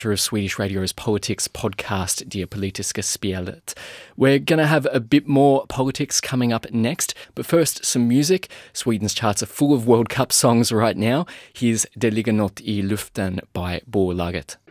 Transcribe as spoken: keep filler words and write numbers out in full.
of Swedish Radio's politics podcast, Det politiska spelet. We're going to have a bit more politics coming up next, but first some music. Sweden's charts are full of World Cup songs right now. Here's Det ligger något i luften by Bolaget.